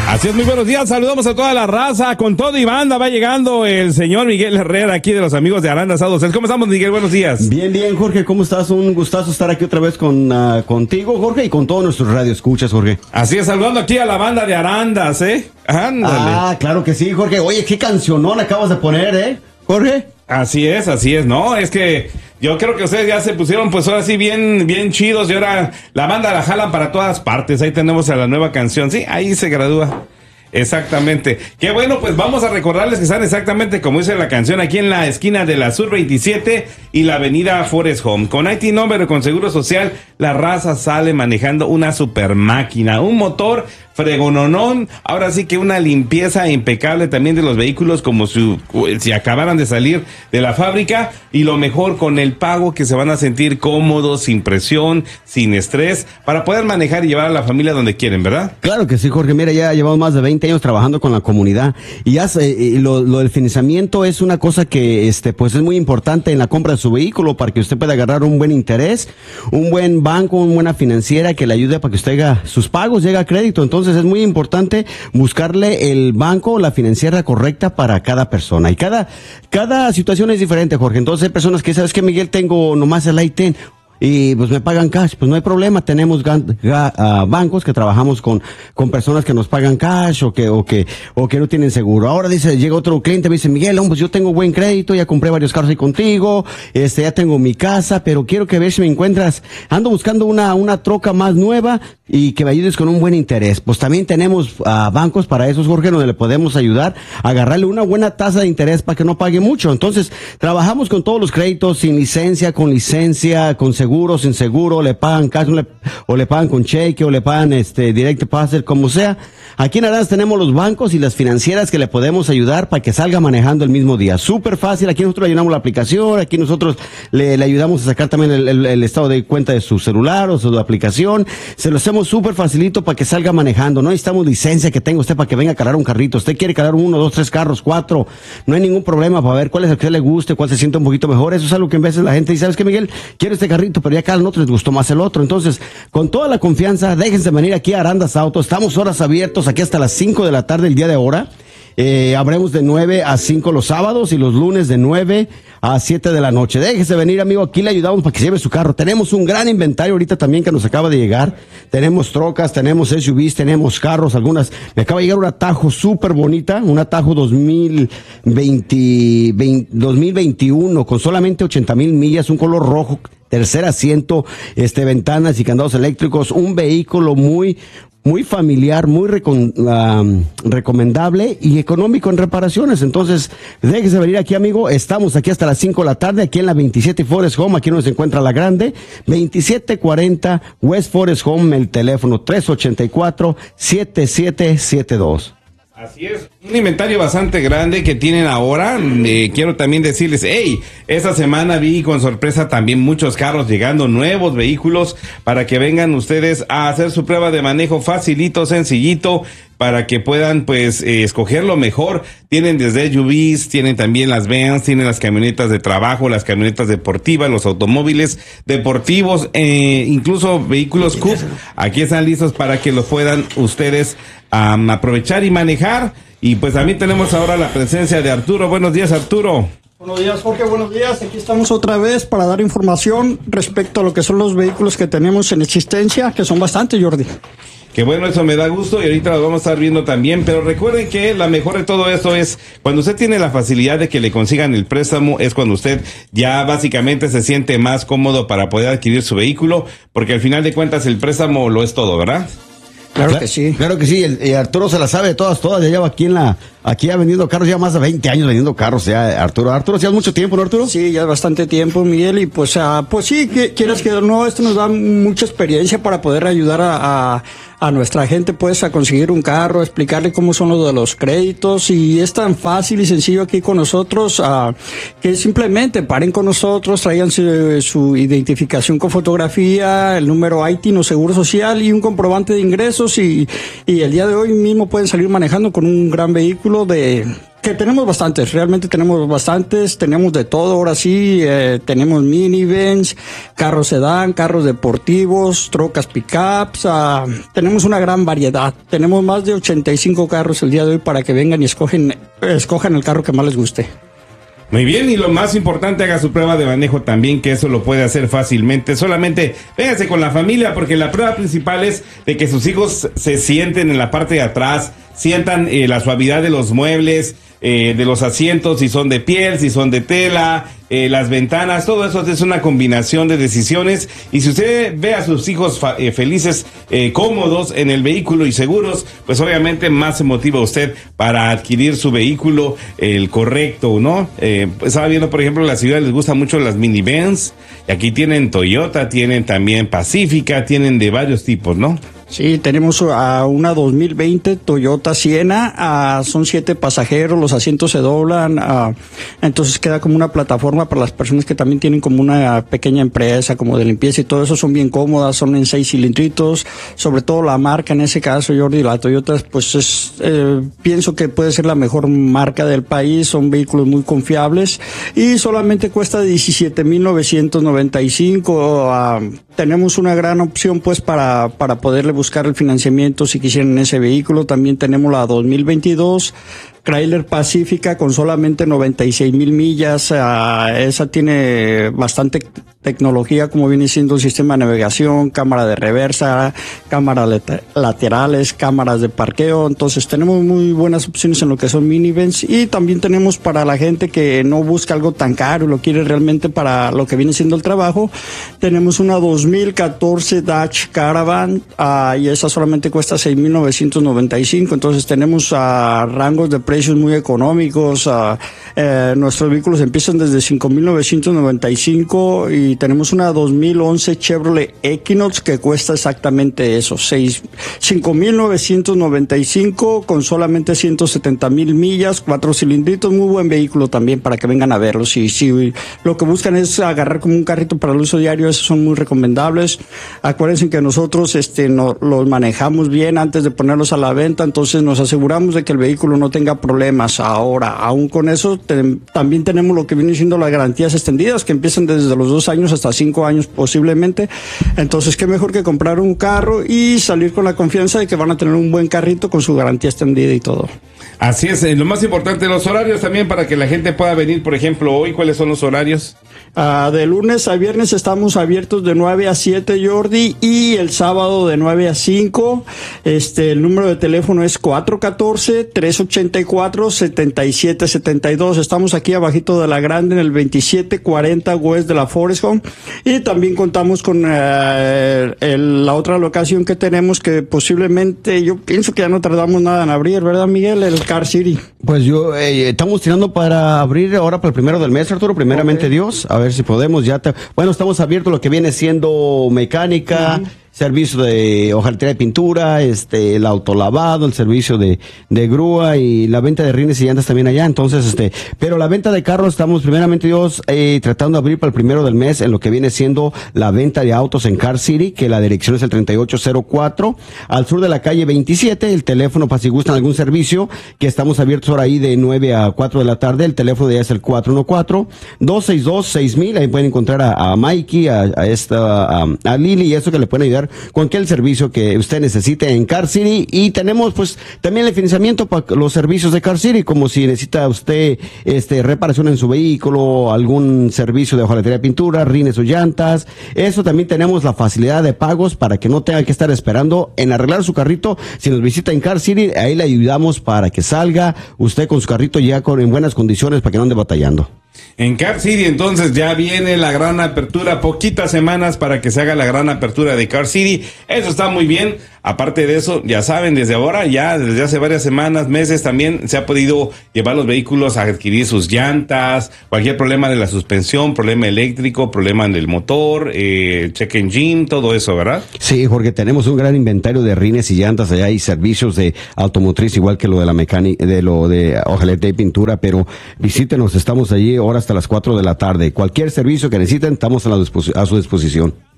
Así es, muy buenos días, saludamos a toda la raza, con todo y banda va llegando el señor Miguel Herrera aquí de los amigos de Aranda Saudos. ¿Cómo estamos, Miguel? Buenos días. Bien, Jorge, ¿cómo estás? Un gustazo estar aquí otra vez contigo, Jorge, y con todos nuestros radioescuchas, Jorge. Así es, saludando aquí a la banda de Arandas, Ándale. Ah, claro que sí, Jorge. Oye, qué cancionón acabas de poner, Jorge. Así es, no, es que yo creo que ustedes ya se pusieron pues ahora sí bien chidos y ahora la banda la jalan para todas partes. Ahí tenemos a la nueva canción, sí, ahí se gradúa. Exactamente. Qué bueno, pues vamos a recordarles que están exactamente como dice la canción, aquí en la esquina de la Sur 27 y la avenida Forest Home. Con IT Number, con Seguro Social, la raza sale manejando una super máquina, un motor fregononón, ahora sí que una limpieza impecable también de los vehículos como si acabaran de salir de la fábrica, y lo mejor con el pago, que se van a sentir cómodos, sin presión, sin estrés, para poder manejar y llevar a la familia donde quieren, ¿verdad? Claro que sí, Jorge. Mira, ya llevamos más de 20 años trabajando con la comunidad y lo del financiamiento es una cosa que pues es muy importante en la compra de su vehículo para que usted pueda agarrar un buen interés, un buen banco, una buena financiera que le ayude para que usted haga sus pagos, llegue a crédito. Entonces es muy importante buscarle el banco o la financiera correcta para cada persona, y cada situación es diferente, Jorge. Entonces hay personas que, ¿sabes qué, Miguel? Tengo nomás el I-10 y pues me pagan cash. Pues no hay problema, tenemos bancos que trabajamos con personas que nos pagan cash o que no tienen seguro. Ahora llega otro cliente y me dice, Miguel, pues yo tengo buen crédito, ya compré varios carros ahí contigo, ya tengo mi casa, pero quiero que veas si me encuentras, ando buscando una troca más nueva y que me ayudes con un buen interés. Pues también tenemos bancos para esos, Jorge, donde le podemos ayudar a agarrarle una buena tasa de interés para que no pague mucho. Entonces, trabajamos con todos los créditos, sin licencia, con seguro, sin seguro, le pagan cash o le pagan con cheque o le pagan direct deposit, como sea. Aquí en Arandas tenemos los bancos y las financieras que le podemos ayudar para que salga manejando el mismo día. Súper fácil. Aquí nosotros le ayudamos la aplicación, aquí nosotros le ayudamos a sacar también el estado de cuenta de su celular o su aplicación. Se lo hacemos súper facilito para que salga manejando. No necesitamos licencia que tenga usted para que venga a cargar un carrito. Usted quiere cargar 1, 2, 3 carros, 4. No hay ningún problema para ver cuál es el que a usted le guste, cuál se siente un poquito mejor. Eso es algo que en veces la gente dice, ¿sabes qué, Miguel? Quiero este carrito, pero ya cada uno les gustó más el otro. Entonces, con toda la confianza, déjense venir aquí a Arandas Auto. Estamos horas abiertos aquí hasta las 5 de la tarde el día de ahora. Habremos de 9 a 5 los sábados y los lunes de 9 a 7 de la noche. Déjese venir, amigo, aquí le ayudamos para que se lleve su carro. Tenemos un gran inventario ahorita también que nos acaba de llegar. Tenemos trocas, tenemos SUVs, tenemos carros, algunas. Me acaba de llegar una Tajo súper bonita, una Tajo 2021 con solamente 80,000 millas, un color rojo, tercer asiento, ventanas y candados eléctricos, un vehículo muy familiar, muy recomendable y económico en reparaciones. Entonces, déjese venir aquí, amigo. Estamos aquí hasta las 5 de la tarde, aquí en la 27 Forest Home, aquí donde se encuentra la grande, 2740 West Forest Home, el teléfono 384-7772. Así es, un inventario bastante grande que tienen ahora. Quiero también decirles, esta semana vi con sorpresa también muchos carros llegando, nuevos vehículos, para que vengan ustedes a hacer su prueba de manejo facilito, sencillito, para que puedan pues escoger lo mejor. Tienen desde SUVs, tienen también las vans, tienen las camionetas de trabajo, las camionetas deportivas, los automóviles deportivos, incluso vehículos CUP. Aquí están listos para que los puedan ustedes aprovechar y manejar. Y pues también tenemos ahora la presencia de Arturo. Buenos días, Arturo. Buenos días, Jorge, buenos días. Aquí estamos otra vez para dar información respecto a lo que son los vehículos que tenemos en existencia, que son bastantes, Jordi. Que bueno, eso me da gusto y ahorita lo vamos a estar viendo también, pero recuerden que la mejor de todo esto es cuando usted tiene la facilidad de que le consigan el préstamo, es cuando usted ya básicamente se siente más cómodo para poder adquirir su vehículo, porque al final de cuentas el préstamo lo es todo, ¿verdad? Claro que sí. Claro que sí, y Arturo se la sabe de todas, ya lleva aquí ha vendido carros, ya más de 20 años vendiendo carros, ya Arturo, ya mucho tiempo, ¿no, Arturo? Sí, ya es bastante tiempo, Miguel, y pues sí, quieras que no, esto nos da mucha experiencia para poder ayudar a nuestra gente, pues, a conseguir un carro, explicarle cómo son los de los créditos, y es tan fácil y sencillo aquí con nosotros, que simplemente paren con nosotros, traigan su identificación con fotografía, el número ITIN o Seguro Social y un comprobante de ingresos, y el día de hoy mismo pueden salir manejando con un gran vehículo de Que tenemos bastantes, realmente tenemos bastantes, tenemos de todo, ahora sí, tenemos minivans, carros sedán, carros deportivos, trocas pickups, tenemos una gran variedad, tenemos más de 85 carros el día de hoy para que vengan y escojan el carro que más les guste. Muy bien, y lo más importante, haga su prueba de manejo también, que eso lo puede hacer fácilmente. Solamente véngase con la familia, porque la prueba principal es de que sus hijos se sienten en la parte de atrás, sientan la suavidad de los muebles, de los asientos, si son de piel, si son de tela, las ventanas, todo eso es una combinación de decisiones. Y si usted ve a sus hijos felices, cómodos en el vehículo y seguros, pues obviamente más se motiva usted para adquirir su vehículo, el correcto, ¿no? Pues estaba viendo, por ejemplo, en la ciudad les gustan mucho las minivans, y aquí tienen Toyota, tienen también Pacífica, tienen de varios tipos, ¿no? Sí, tenemos a una 2020 Toyota Siena, son 7 pasajeros, los asientos se doblan, entonces queda como una plataforma para las personas que también tienen como una pequeña empresa, como de limpieza y todo eso, son bien cómodas, son en 6 cilindritos, sobre todo la marca en ese caso, Jordi, la Toyota, pues pienso que puede ser la mejor marca del país, son vehículos muy confiables y solamente cuesta 17,995, tenemos una gran opción pues para poderle buscar el financiamiento si quisieran ese vehículo. También tenemos la 2022 Chrysler Pacífica con solamente 96,000 millas. Esa tiene bastante tecnología, como viene siendo el sistema de navegación, cámara de reversa, cámaras laterales, cámaras de parqueo. Entonces tenemos muy buenas opciones en lo que son minivans, y también tenemos para la gente que no busca algo tan caro y lo quiere realmente para lo que viene siendo el trabajo. Tenemos una 2014 Dodge Caravan, y esa solamente cuesta 6,995. Entonces tenemos rangos de precios muy económicos. Nuestros vehículos empiezan desde 5,995 y tenemos una 2011 Chevrolet Equinox que cuesta exactamente eso, 5,995 con solamente 170,000 millas, 4 cilindritos, muy buen vehículo también para que vengan a verlo. Si lo que buscan es agarrar como un carrito para el uso diario, esos son muy recomendables. Acuérdense que nosotros los manejamos bien antes de ponerlos a la venta, entonces nos aseguramos de que el vehículo no tenga problemas. Ahora, aún con eso, también tenemos lo que viene siendo las garantías extendidas, que empiezan desde los 2 años hasta 5 años posiblemente. Entonces, qué mejor que comprar un carro y salir con la confianza de que van a tener un buen carrito con su garantía extendida y todo. Así es, lo más importante, los horarios también para que la gente pueda venir, por ejemplo, hoy, ¿cuáles son los horarios? De lunes a viernes estamos abiertos de 9 a 7, Jordi, y el sábado de 9 a 5. El número de teléfono es 414-384-7772. Estamos aquí abajito de la Grande en el 2740 West de la Forest Home, y también contamos con la otra locación que tenemos, que posiblemente, yo pienso que ya no tardamos nada en abrir, ¿verdad, Miguel? El Car City. Pues estamos tirando para abrir ahora para el 1 del mes, Arturo, primeramente okay. Dios, a ver si podemos, bueno, estamos abiertos lo que viene siendo mecánica, servicio de hojalatería de pintura, el autolavado, el servicio de grúa y la venta de rines y llantas también allá. Entonces, pero la venta de carros estamos primeramente Dios tratando de abrir para el 1 del mes en lo que viene siendo la venta de autos en Car City, que la dirección es el 3804 al sur de la calle 27. El teléfono para si gustan algún servicio, que estamos abiertos ahora ahí de 9 a 4 de la tarde. El teléfono ya es el 414-262-6000. Ahí pueden encontrar a Mikey, a Lili, y eso que le pueden ayudar con cualquier servicio que usted necesite en Car City. Y tenemos pues también el financiamiento para los servicios de Car City, como si necesita usted reparación en su vehículo, algún servicio de hojalatería de pintura, rines o llantas. Eso también tenemos la facilidad de pagos para que no tenga que estar esperando en arreglar su carrito. Si nos visita en Car City, ahí le ayudamos para que salga usted con su carrito ya en buenas condiciones, para que no ande batallando. En Car City, entonces, ya viene la gran apertura, poquitas semanas para que se haga la gran apertura de Car City. Eso está muy bien. Aparte de eso, ya saben, desde ahora, ya desde hace varias semanas, meses, también se ha podido llevar los vehículos a adquirir sus llantas, cualquier problema de la suspensión, problema eléctrico, problema del motor, check engine, todo eso, ¿verdad? Sí, Jorge, tenemos un gran inventario de rines y llantas allá y servicios de automotriz, igual que lo de la mecánica, de lo de hojalatería y pintura, pero visítenos, estamos allí ahora hasta las 4 de la tarde. Cualquier servicio que necesiten, estamos a su disposición.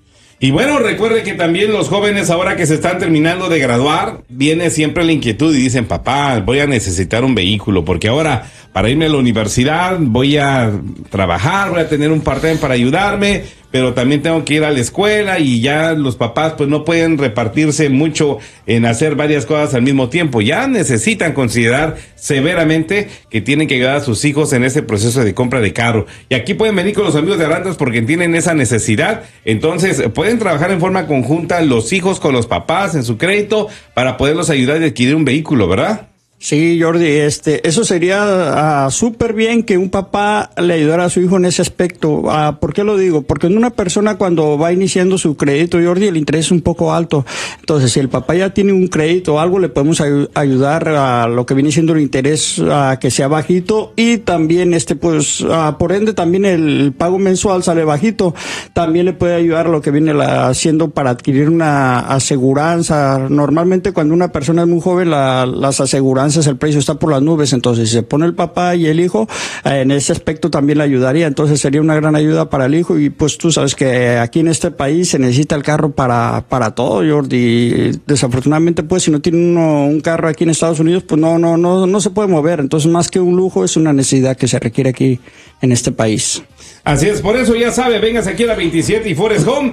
Y bueno, recuerde que también los jóvenes ahora que se están terminando de graduar, viene siempre la inquietud y dicen, papá, voy a necesitar un vehículo, porque ahora para irme a la universidad voy a trabajar, voy a tener un part-time para ayudarme, pero también tengo que ir a la escuela y ya los papás pues no pueden repartirse mucho en hacer varias cosas al mismo tiempo. Ya necesitan considerar severamente que tienen que ayudar a sus hijos en ese proceso de compra de carro. Y aquí pueden venir con los amigos de Arandas porque tienen esa necesidad. Entonces pueden trabajar en forma conjunta los hijos con los papás en su crédito para poderlos ayudar a adquirir un vehículo, ¿verdad? Sí, Jordi, eso sería súper bien que un papá le ayudara a su hijo en ese aspecto. ¿Por qué lo digo? Porque en una persona cuando va iniciando su crédito, Jordi, el interés es un poco alto. Entonces, si el papá ya tiene un crédito o algo, le podemos ayudar a lo que viene siendo el interés a que sea bajito y también pues por ende también el pago mensual sale bajito. También le puede ayudar a lo que viene haciendo para adquirir una aseguranza. Normalmente cuando una persona es muy joven, las aseguranzas, el precio está por las nubes, entonces si se pone el papá y el hijo, en ese aspecto también le ayudaría, entonces sería una gran ayuda para el hijo. Y pues tú sabes que aquí en este país se necesita el carro para todo, Jordi. Desafortunadamente pues si no tiene uno un carro aquí en Estados Unidos, pues no se puede mover, entonces más que un lujo es una necesidad que se requiere aquí en este país. Así es, por eso ya sabe, véngase aquí a la 27 y Forest Home,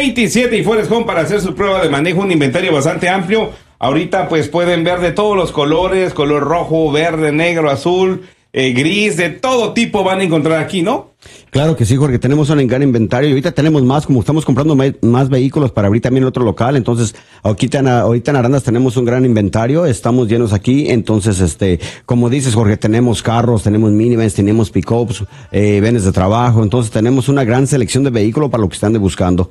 27 y Forest Home para hacer su prueba de manejo, un inventario bastante amplio. Ahorita pues pueden ver de todos los colores, color rojo, verde, negro, azul, gris, de todo tipo van a encontrar aquí, ¿no? Claro que sí, Jorge, tenemos un gran inventario y ahorita tenemos más, como estamos comprando más vehículos para abrir también otro local, entonces ahorita en Arandas tenemos un gran inventario, estamos llenos aquí, entonces como dices, Jorge, tenemos carros, tenemos minivans, tenemos pick-ups, vanes de trabajo, entonces tenemos una gran selección de vehículos para lo que están buscando.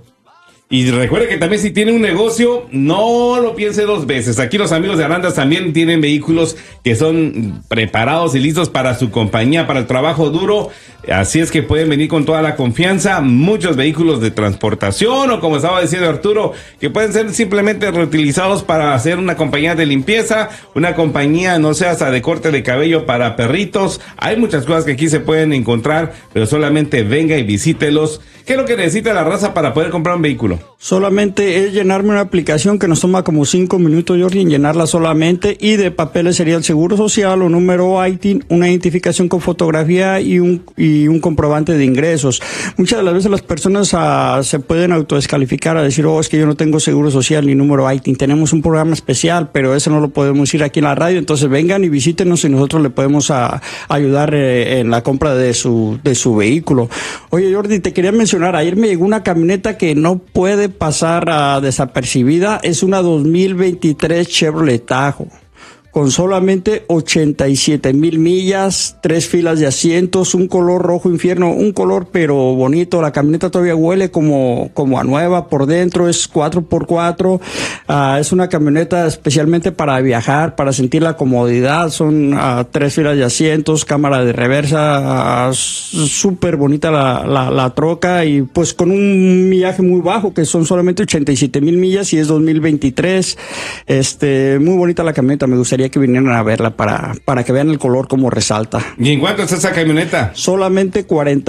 Y recuerde que también si tiene un negocio, no lo piense dos veces. Aquí los amigos de Arandas también tienen vehículos que son preparados y listos para su compañía, para el trabajo duro. Así es que pueden venir con toda la confianza. Muchos vehículos de transportación o como estaba diciendo Arturo, que pueden ser simplemente reutilizados para hacer una compañía de limpieza, una compañía, no sé, hasta de corte de cabello para perritos. Hay muchas cosas que aquí se pueden encontrar, pero solamente venga y visítelos. ¿Qué es lo que necesita la raza para poder comprar un vehículo? Solamente es llenarme una aplicación que nos toma como 5 minutos, Jordi, en llenarla solamente, y de papeles sería el seguro social o número ITIN, una identificación con fotografía y un comprobante de ingresos. Muchas de las veces las personas se pueden autodescalificar a decir, es que yo no tengo seguro social ni número ITIN, tenemos un programa especial, pero eso no lo podemos ir aquí en la radio, entonces vengan y visítenos y nosotros le podemos ayudar en la compra de su vehículo. Oye, Jordi, te quería mencionar, ayer me llegó una camioneta que no puede pasar desapercibida, es una 2023 Chevrolet Tahoe, con solamente 87,000 millas, 3 filas de asientos, un color rojo infierno, un color pero bonito. La camioneta todavía huele como a nueva por dentro, es 4x4, es una camioneta especialmente para viajar, para sentir la comodidad. Son 3 filas de asientos, cámara de reversa, súper bonita la troca, y pues con un millaje muy bajo, que son solamente 87,000 millas y es 2023. Muy bonita la camioneta, me gustaría que vinieran a verla para que vean el color como resalta. ¿Y en cuánto es esa camioneta? Solamente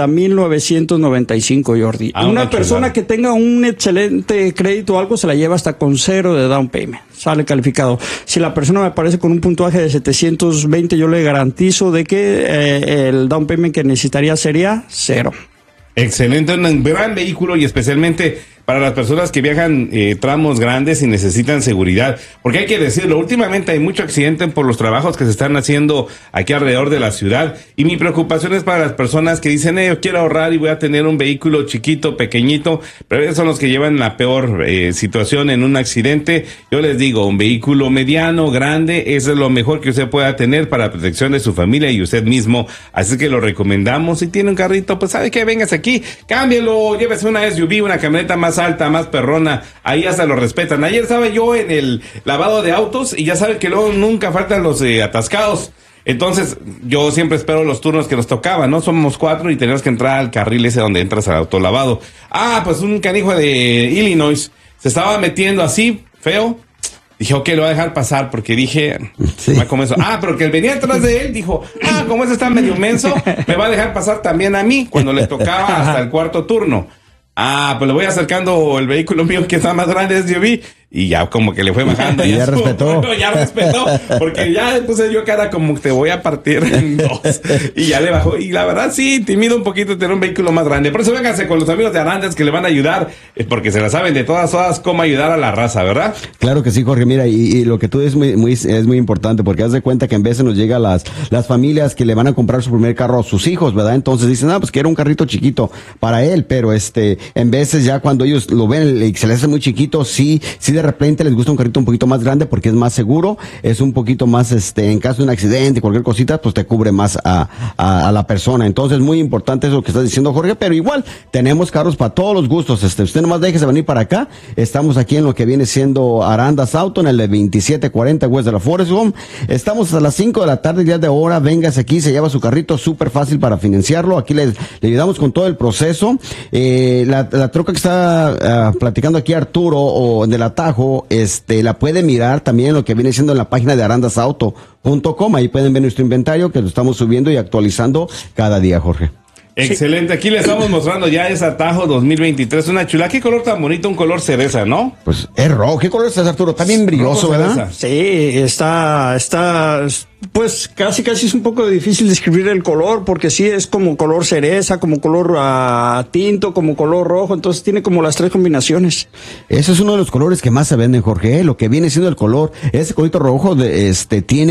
40,995, Jordi. Una persona que tenga un excelente crédito o algo se la lleva hasta con 0 de down payment. Sale calificado. Si la persona me aparece con un puntuaje de 720, yo le garantizo de que el down payment que necesitaría sería 0. Excelente, un gran vehículo y especialmente para las personas que viajan tramos grandes y necesitan seguridad. Porque hay que decirlo, últimamente hay mucho accidente por los trabajos que se están haciendo aquí alrededor de la ciudad. Y mi preocupación es para las personas que dicen, yo quiero ahorrar y voy a tener un vehículo chiquito, pequeñito, pero esos son los que llevan la peor situación en un accidente. Yo les digo, un vehículo mediano, grande, eso es lo mejor que usted pueda tener para la protección de su familia y usted mismo. Así que lo recomendamos. Si tiene un carrito, pues sabe que vengas aquí, cámbielo, llévese una SUV, una camioneta más alta, más perrona, ahí hasta lo respetan. Ayer estaba yo en el lavado de autos y ya saben que luego nunca faltan los atascados. Entonces, yo siempre espero los turnos que nos tocaban, ¿no? Somos 4 y tenemos que entrar al carril ese donde entras al autolavado. Pues un canijo de Illinois se estaba metiendo así, feo. Dije, ok, lo voy a dejar pasar porque dije, sí. Como eso. Pero que él venía atrás de él, dijo, como ese está medio menso, me va a dejar pasar también a mí cuando le tocaba hasta el cuarto turno. pues le voy acercando el vehículo mío que está más grande, SUV, y ya como que le fue bajando. Y ya respetó. Ya respetó, porque ya puse yo cara como que te voy a partir en dos. Y ya le bajó. Y la verdad sí, tímido un poquito tener un vehículo más grande. Por eso vénganse con los amigos de Arandas que le van a ayudar, porque se la saben de todas cómo ayudar a la raza, ¿verdad? Claro que sí, Jorge. Mira, y lo que tú es muy importante, porque haz de cuenta que en veces nos llega las familias que le van a comprar su primer carro a sus hijos, ¿verdad? Entonces dicen, pues quiero un carrito chiquito para él, pero en veces ya cuando ellos lo ven y se les hace muy chiquito, sí de repente les gusta un carrito un poquito más grande porque es más seguro, es un poquito más, en caso de un accidente, cualquier cosita, pues te cubre más a la persona. Entonces, muy importante eso que estás diciendo, Jorge, pero igual, tenemos carros para todos los gustos. Usted nomás déjese venir para acá. Estamos aquí en lo que viene siendo Arandas Auto, en el de 2740 West de la Forest Home. Estamos a las 5 de la tarde, ya de hora. Véngase aquí, se lleva su carrito, súper fácil para financiarlo. Aquí le ayudamos con todo el proceso. La troca que está platicando aquí Arturo, o del Atajo, la puede mirar también lo que viene siendo en la página de arandasauto.com. Ahí pueden ver nuestro inventario que lo estamos subiendo y actualizando cada día, Jorge. Excelente, aquí le estamos mostrando ya ese Atajo 2023, una chula. ¿Qué color tan bonito? Un color cereza, ¿no? Pues es rojo. ¿Qué color es, Arturo? Está bien brilloso, ¿verdad? Sí, está, pues casi es un poco difícil describir el color, porque sí es como color cereza, como color tinto, como color rojo, entonces tiene como las tres combinaciones. Ese es uno de los colores que más se venden, Jorge, lo que viene siendo el color, ese colorito rojo tiene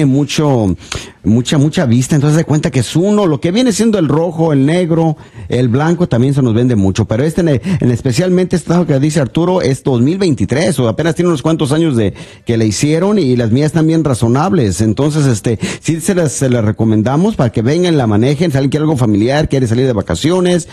mucha vista, entonces de cuenta que es lo que viene siendo el rojo, el negro, el blanco también se nos vende mucho, pero especialmente este trabajo que dice Arturo es 2023, o apenas tiene unos cuantos años que le hicieron, y las mías están bien razonables, entonces sí se las recomendamos para que vengan, la manejen, si alguien quiere algo familiar, quiere salir de vacaciones,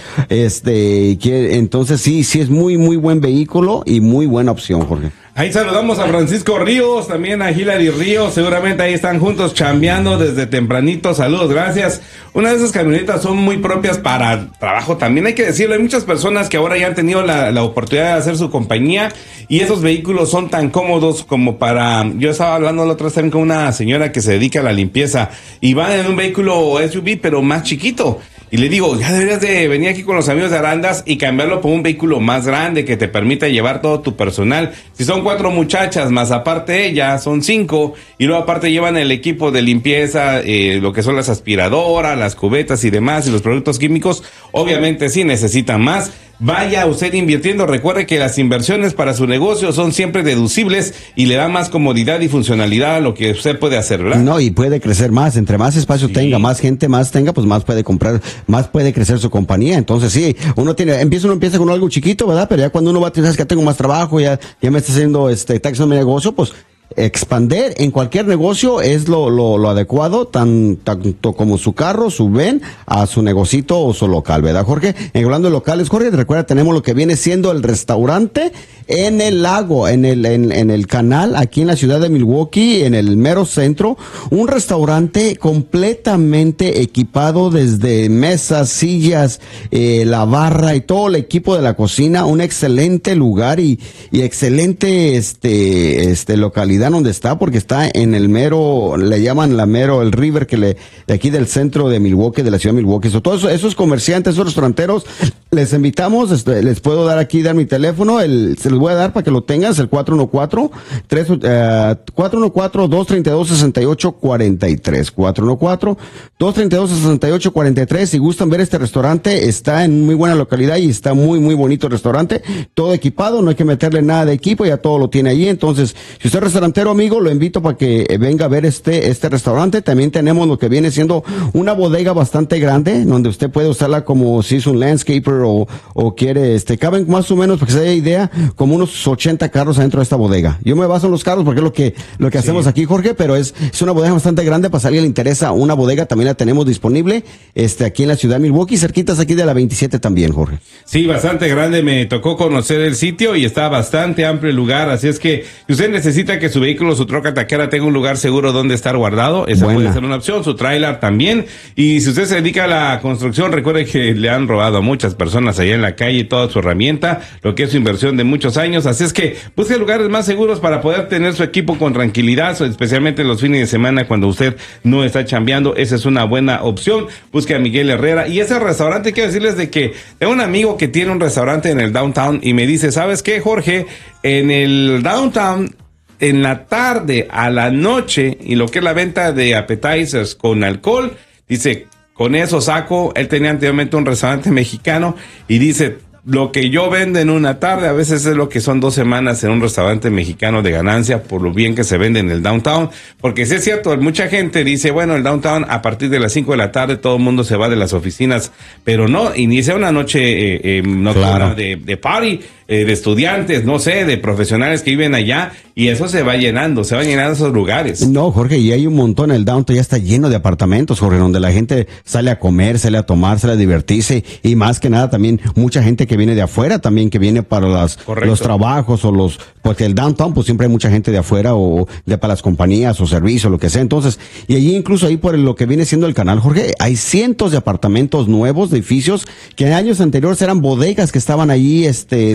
entonces sí es muy buen vehículo y muy buena opción, Jorge. Ahí saludamos a Francisco Ríos, también a Hilary Ríos, seguramente ahí están juntos chambeando desde tempranito. Saludos, gracias. Una de esas camionetas son muy propias para trabajo también, hay que decirlo. Hay muchas personas que ahora ya han tenido la oportunidad de hacer su compañía, y esos vehículos son tan cómodos como para... Yo estaba hablando la otra vez también con una señora que se dedica a la limpieza, y va en un vehículo SUV, pero más chiquito. Y le digo, ya deberías de venir aquí con los amigos de Arandas y cambiarlo por un vehículo más grande que te permita llevar todo tu personal. Si son 4 muchachas, más aparte ella, son 5. Y luego aparte llevan el equipo de limpieza, lo que son las aspiradoras, las cubetas y demás, y los productos químicos. Obviamente sí necesitan más. Vaya usted invirtiendo. Recuerde que las inversiones para su negocio son siempre deducibles y le da más comodidad y funcionalidad a lo que usted puede hacer, ¿verdad? No, y puede crecer más. Entre más espacio tenga, más gente más tenga, pues más puede comprar, más puede crecer su compañía. Entonces sí, uno empieza con algo chiquito, ¿verdad? Pero ya cuando uno va a tener que tengo más trabajo, ya me está haciendo está haciendo mi negocio, pues expander en cualquier negocio es lo adecuado, tanto como su carro, su ven, a su negocito o su local, ¿verdad, Jorge? Hablando de locales, Jorge, recuerda, tenemos lo que viene siendo el restaurante en el lago, en el canal, aquí en la ciudad de Milwaukee, en el mero centro, un restaurante completamente equipado desde mesas, sillas, la barra y todo el equipo de la cocina, un excelente lugar y excelente localidad donde está, porque está en el mero, le llaman el river de aquí del centro de Milwaukee, de la ciudad de Milwaukee. Todos esos comerciantes, esos restauranteros, les invitamos, les puedo dar mi teléfono, se los voy a dar para que lo tengas, el 414-232-6843, 414-232-6843. Si gustan ver este restaurante, está en muy buena localidad y está muy bonito el restaurante, todo equipado, no hay que meterle nada de equipo, ya todo lo tiene ahí. Entonces, si usted es restaurantero, amigo, lo invito para que venga a ver este restaurante. También tenemos lo que viene siendo una bodega bastante grande, donde usted puede usarla como si es un landscaper o quiere, caben más o menos, para que se dé idea, como unos 80 carros adentro de esta bodega. Yo me baso en los carros porque es lo que hacemos aquí, Jorge, pero es una bodega bastante grande. Para si a alguien le interesa una bodega, también la tenemos disponible, aquí en la ciudad de Milwaukee, cerquitas aquí de la 27 también, Jorge. Sí, bastante grande, me tocó conocer el sitio y está bastante amplio el lugar, así es que si usted necesita que su vehículo, su troca taquera tenga un lugar seguro donde estar guardado. Esa puede ser una opción. Su tráiler también. Y si usted se dedica a la construcción, recuerde que le han robado a muchas personas allá en la calle toda su herramienta, lo que es su inversión de muchos años. Así es que busque lugares más seguros para poder tener su equipo con tranquilidad, especialmente los fines de semana cuando usted no está chambeando. Esa es una buena opción. Busque a Miguel Herrera. Y ese restaurante, quiero decirles de que tengo un amigo que tiene un restaurante en el downtown y me dice, ¿sabes qué, Jorge? En el downtown, en la tarde a la noche, y lo que es la venta de appetizers con alcohol, dice, con eso saco. Él tenía anteriormente un restaurante mexicano y dice, lo que yo vendo en una tarde, a veces es lo que son 2 semanas en un restaurante mexicano de ganancia, por lo bien que se vende en el downtown. Porque sí es cierto, mucha gente dice, bueno, el downtown a partir de las 5 de la tarde todo el mundo se va de las oficinas, pero no, inicia una noche nocturna de party, de estudiantes, no sé, de profesionales que viven allá, y eso se va llenando esos lugares. No, Jorge, y hay un montón, el downtown ya está lleno de apartamentos, Jorge, donde la gente sale a comer, sale a tomar, sale a divertirse, y más que nada también mucha gente que viene de afuera también, que viene para los trabajos porque el downtown pues siempre hay mucha gente de afuera para las compañías o servicios, lo que sea. Entonces, y allí incluso ahí por lo que viene siendo el canal, Jorge, hay cientos de apartamentos nuevos, de edificios que en años anteriores eran bodegas que estaban allí,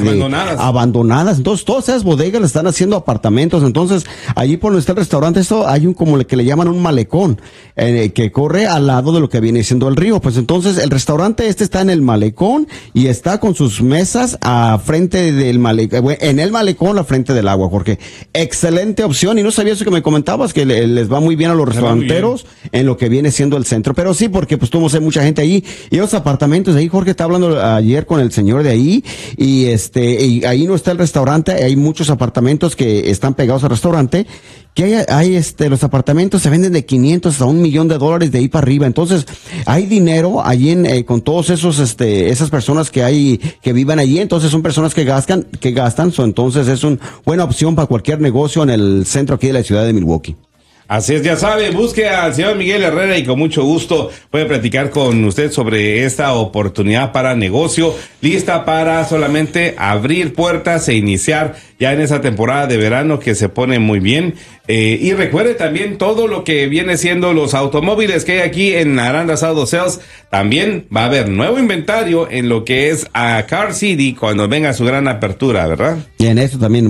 abandonadas. Entonces, todas esas bodegas le están haciendo apartamentos. Entonces, allí por donde está el restaurante, hay como que le llaman un malecón, que corre al lado de lo que viene siendo el río. Pues entonces, el restaurante está en el malecón y está con sus mesas a frente del malecón, en el malecón a frente del agua, Jorge. Excelente opción. Y no sabía eso que me comentabas, que les va muy bien a los restauranteros en lo que viene siendo el centro. Pero sí, porque pues tuvo mucha gente ahí. Y los apartamentos ahí, Jorge, estaba hablando ayer con el señor de ahí, y ahí no está el restaurante, hay muchos apartamentos que están pegados al restaurante, que hay los apartamentos se venden de 500 hasta $1 millón de ahí para arriba. Entonces, hay dinero allí con todos esas personas que viven allí. Entonces, son personas que gastan, entonces es una buena opción para cualquier negocio en el centro aquí de la ciudad de Milwaukee. Así es, ya sabe, busque al señor Miguel Herrera y con mucho gusto puede platicar con usted sobre esta oportunidad para negocio, lista para solamente abrir puertas e iniciar ya en esa temporada de verano que se pone muy bien. Y recuerde también todo lo que viene siendo los automóviles que hay aquí en Arandas Auto Sales. También va a haber nuevo inventario en lo que es a Car City cuando venga su gran apertura, ¿verdad? Y en eso también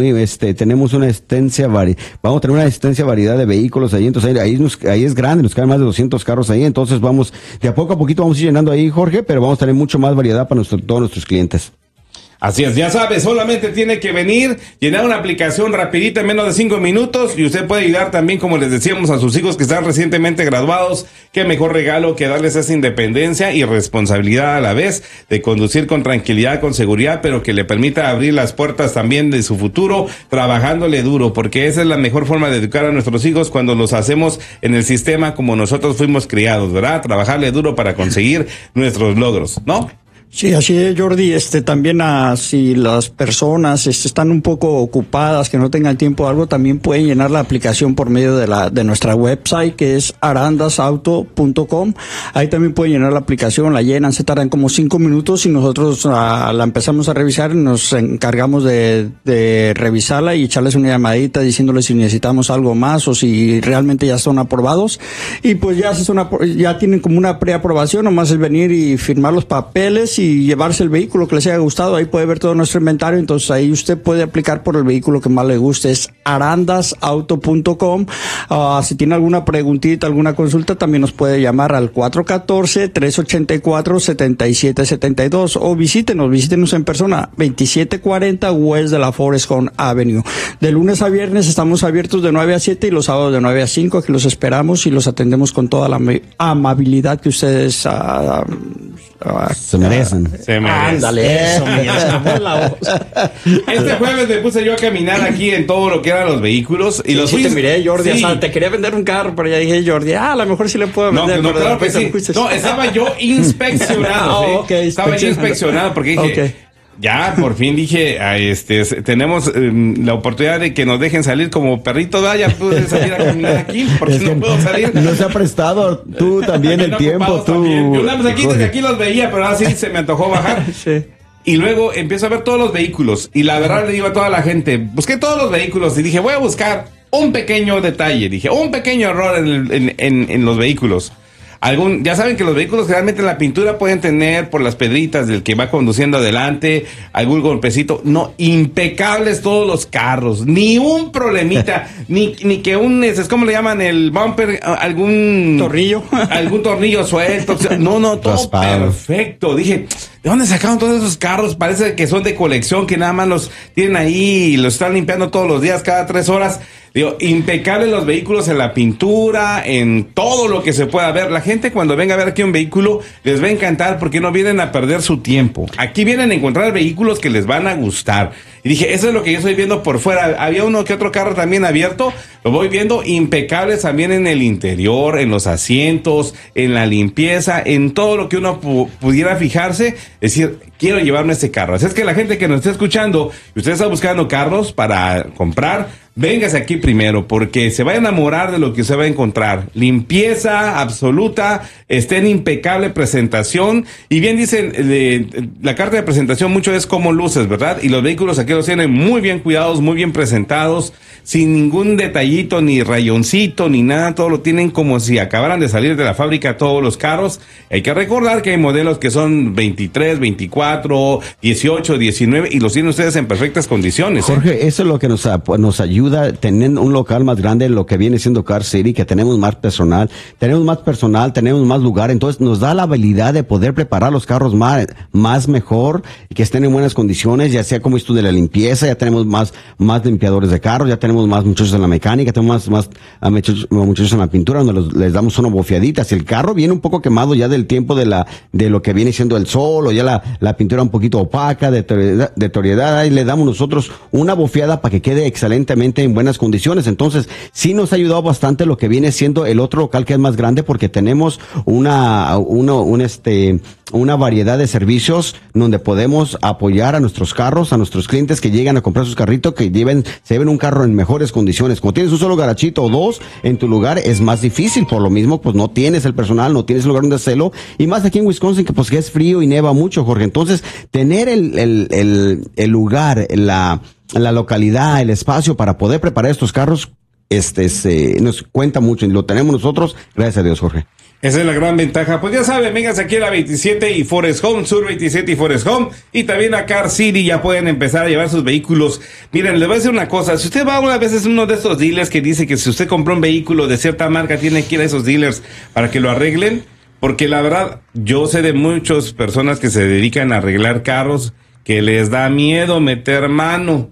tenemos una vamos a tener una extensa variedad de vehículos ahí. Entonces ahí es grande, nos caen más de 200 carros ahí. Entonces vamos, de a poco a poquito vamos a ir llenando ahí, Jorge, pero vamos a tener mucho más variedad para todos nuestros clientes. Así es, ya sabe, solamente tiene que venir, llenar una aplicación rapidita en menos de 5 minutos y usted puede ayudar también, como les decíamos, a sus hijos que están recientemente graduados. Qué mejor regalo que darles esa independencia y responsabilidad a la vez de conducir con tranquilidad, con seguridad, pero que le permita abrir las puertas también de su futuro, trabajándole duro, porque esa es la mejor forma de educar a nuestros hijos cuando los hacemos en el sistema como nosotros fuimos criados, ¿verdad? Trabajarle duro para conseguir nuestros logros, ¿no? Sí, así es, Jordi. También si las personas están un poco ocupadas, que no tengan tiempo o algo, también pueden llenar la aplicación por medio de nuestra website, que es arandasauto.com. Ahí también pueden llenar la aplicación, la llenan, se tardan como 5 minutos y nosotros la empezamos a revisar y nos encargamos de revisarla y echarles una llamadita diciéndoles si necesitamos algo más o si realmente ya son aprobados. Y pues ya tienen como una preaprobación, nomás es venir y firmar los papeles y llevarse el vehículo que les haya gustado. Ahí puede ver todo nuestro inventario. Entonces ahí usted puede aplicar por el vehículo que más le guste. Es arandasauto.com. Si tiene alguna preguntita, alguna consulta, también nos puede llamar al 414-384-7772 o visítenos en persona, 2740 West de la Forest Home Avenue. De lunes a viernes estamos abiertos de 9 a 7 y los sábados de 9 a 5. Aquí los esperamos y los atendemos con toda la amabilidad que ustedes se merecen. Ándale, eso, Este jueves me puse yo a caminar aquí en todo lo que eran los vehículos y te miré, Jordi, sí. Te quería vender un carro, pero ya dije, Jordi, a lo mejor sí le puedo vender. No, claro que sí. No, estaba yo inspeccionado. Estaba yo inspeccionado porque dije, ya, por fin dije, tenemos la oportunidad de que nos dejen salir como perritos, ya pude salir a caminar aquí, porque no puedo salir. No se ha prestado tú también el tiempo, tú. Yo nada más aquí, desde aquí los veía, pero ahora sí se me antojó bajar. Sí. Y luego empiezo a ver todos los vehículos. Y la verdad le digo a toda la gente, busqué todos los vehículos y dije, voy a buscar un pequeño detalle. Dije, un pequeño error en los vehículos. Ya saben que los vehículos generalmente la pintura pueden tener por las pedritas del que va conduciendo adelante, algún golpecito. No, impecables todos los carros, ni un problemita, ni que es como le llaman el bumper, algún tornillo suelto. No, todo raspado. Perfecto. Dije, ¿de dónde sacaron todos esos carros? Parece que son de colección, que nada más los tienen ahí y los están limpiando todos los días, cada 3 horas. Digo, impecables los vehículos en la pintura, en todo lo que se pueda ver. La gente cuando venga a ver aquí un vehículo les va a encantar porque no vienen a perder su tiempo. Aquí vienen a encontrar vehículos que les van a gustar. Y dije, eso es lo que yo estoy viendo por fuera. Había uno que otro carro también abierto, lo voy viendo, impecables también en el interior, en los asientos, en la limpieza, en todo lo que uno pudiera fijarse. Es decir, quiero llevarme este carro. Así es que la gente que nos está escuchando y usted está buscando carros para comprar, véngase aquí primero, porque se va a enamorar de lo que usted va a encontrar. Limpieza absoluta, está en impecable presentación. Y bien dicen, la carta de presentación mucho es como luces, ¿verdad? Y los vehículos aquí los tienen muy bien cuidados, muy bien presentados, sin ningún detallito, ni rayoncito, ni nada. Todo lo tienen como si acabaran de salir de la fábrica todos los carros. Hay que recordar que hay modelos que son 23, 24, 18, 19 y los tienen ustedes en perfectas condiciones. Jorge, eso es lo que nos ayuda tener un local más grande, lo que viene siendo Car City, que tenemos más personal, tenemos más lugar, entonces nos da la habilidad de poder preparar los carros más mejor y que estén en buenas condiciones, ya sea como esto de la limpieza, ya tenemos más limpiadores de carros, ya tenemos más muchachos en la mecánica, tenemos más muchachos en la pintura, donde les damos una bofeadita. Si el carro viene un poco quemado ya del tiempo de lo que viene siendo el sol, o ya la pintura un poquito opaca, deteriorada, ahí le damos nosotros una bofeada para que quede excelentemente en buenas condiciones. Entonces, sí nos ha ayudado bastante lo que viene siendo el otro local que es más grande, porque tenemos una variedad de servicios donde podemos apoyar a nuestros carros, a nuestros clientes que llegan a comprar sus carritos, que se lleven un carro en mejores condiciones. Como tienes un solo garachito o dos en tu lugar, es más difícil. Por lo mismo, pues no tienes el personal, no tienes el lugar donde hacerlo, y más aquí en Wisconsin, que pues que es frío y neva mucho, Jorge. Entonces, tener el lugar, la localidad, el espacio para poder preparar estos carros, nos cuenta mucho, y lo tenemos nosotros, gracias a Dios, Jorge. Esa es la gran ventaja. Pues ya saben, vengas aquí a la 27 y Forest Home, Sur 27 y Forest Home, y también a Car City ya pueden empezar a llevar sus vehículos. Miren, les voy a decir una cosa, si usted va una vez a uno de estos dealers que dice que si usted compró un vehículo de cierta marca, tiene que ir a esos dealers para que lo arreglen, porque la verdad, yo sé de muchas personas que se dedican a arreglar carros que les da miedo meter mano.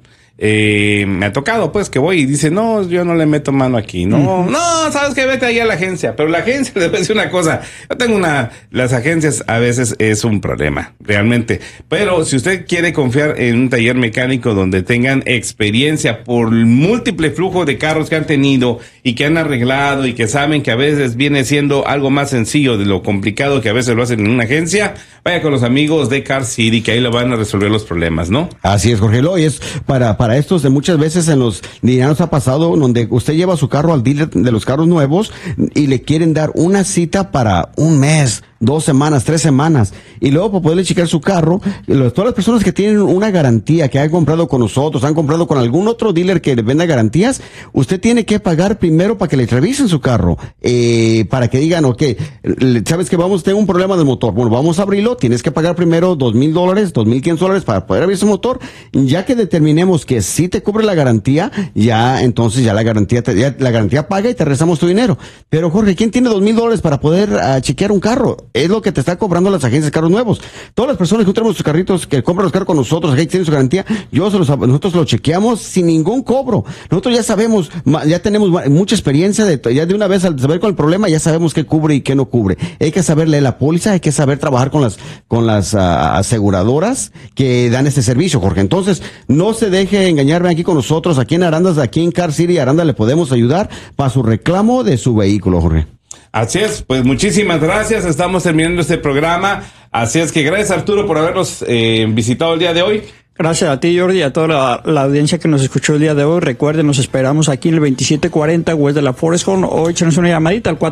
Me ha tocado pues que voy y dice, no, yo no le meto mano aquí, no, sabes que vete ahí a la agencia, pero la agencia, les voy a decir una cosa, yo tengo las agencias a veces es un problema, realmente, pero si usted quiere confiar en un taller mecánico donde tengan experiencia por múltiple flujo de carros que han tenido y que han arreglado y que saben que a veces viene siendo algo más sencillo de lo complicado que a veces lo hacen en una agencia, vaya con los amigos de Car City, que ahí lo van a resolver los problemas, ¿no? Así es, Jorge, y es para estos, de muchas veces ya nos ha pasado donde usted lleva su carro al dealer de los carros nuevos y le quieren dar una cita para un mes, 2 semanas, 3 semanas, y luego para poderle checar su carro. Todas las personas que tienen una garantía, que han comprado con nosotros, han comprado con algún otro dealer que le venda garantías, usted tiene que pagar primero para que le revisen su carro, para que digan, ok, sabes que tengo un problema del motor, bueno, vamos a abrirlo, tienes que pagar primero $2,000, $2,500 para poder abrir su motor. Ya que determinemos que sí te cubre la garantía, ya entonces ya la garantía paga y te regresamos tu dinero. Pero Jorge, ¿quién tiene $2,000 para poder chequear un carro? Es lo que te está cobrando las agencias de carros nuevos. Todas las personas que tenemos sus carritos, que compran los carros con nosotros, aquí tienen su garantía, nosotros lo chequeamos sin ningún cobro. Nosotros ya sabemos, ya tenemos mucha experiencia, ya de una vez al saber con el problema, ya sabemos qué cubre y qué no cubre. Hay que saber leer la póliza, hay que saber trabajar con las aseguradoras que dan este servicio, Jorge. Entonces, no se deje engañarme aquí con nosotros, aquí en Arandas, aquí en Car City Aranda, le podemos ayudar para su reclamo de su vehículo, Jorge. Así es, pues muchísimas gracias, estamos terminando este programa, así es que gracias Arturo por habernos visitado el día de hoy. Gracias a ti, Jordi, y a toda la audiencia que nos escuchó el día de hoy. Recuerden, nos esperamos aquí en el 2740 West de la Forest Home, o échenos una llamadita al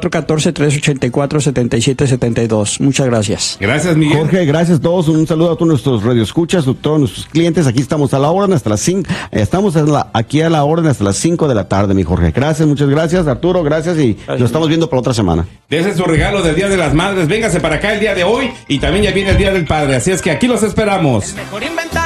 414-384-7772. Muchas gracias. Gracias, Miguel. Jorge, gracias a todos. Un saludo a todos nuestros radioescuchas, a todos nuestros clientes. Aquí estamos a la orden hasta las 5. Estamos aquí a la orden hasta las 5 de la tarde, mi Jorge. Gracias, muchas gracias, Arturo. Gracias y nos estamos viendo para otra semana. Ese es su regalo del Día de las Madres. Véngase para acá el día de hoy y también ya viene el Día del Padre. Así es que aquí los esperamos.